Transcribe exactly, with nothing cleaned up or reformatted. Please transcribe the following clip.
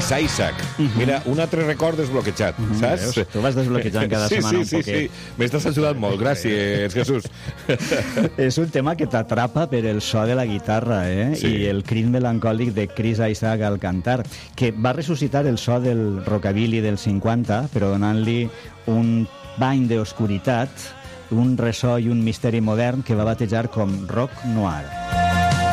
Chris Isaak. Mira, un altre record desbloquejat, saps? Veus? Tu vas desbloquejant cada sí, setmana sí, un sí, poquet. Sí, sí. M'estàs ajudant molt, gràcies, Jesús. És un tema que t'atrapa per el so de la guitarra, eh? Sí. I el crit melancòlic de Chris Isaak al cantar, que va ressuscitar el so del rockabilly del cinquanta, però donant-li un bany d'oscuritat, un ressò i un misteri modern que va batejar com rock noir.